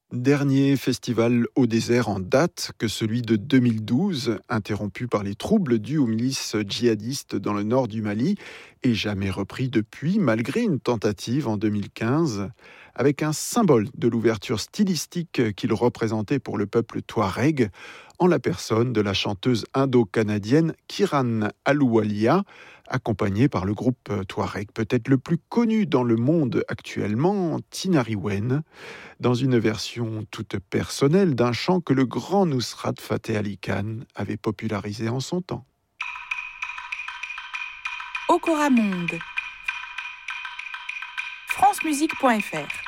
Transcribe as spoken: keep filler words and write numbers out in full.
Dernier festival au désert en date que celui de deux mille douze, interrompu par les troubles dus aux milices djihadistes dans le nord du Mali, et jamais repris depuis, malgré une tentative en deux mille quinze, avec un symbole de l'ouverture stylistique qu'il représentait pour le peuple touareg, en la personne de la chanteuse indo-canadienne Kiran Ahluwalia, accompagnée par le groupe touareg peut-être le plus connu dans le monde actuellement, Tinariwen, dans une version toute personnelle d'un chant que le grand Nusrat Fateh Ali Khan avait popularisé en son temps. Okora Monde, francemusique point f r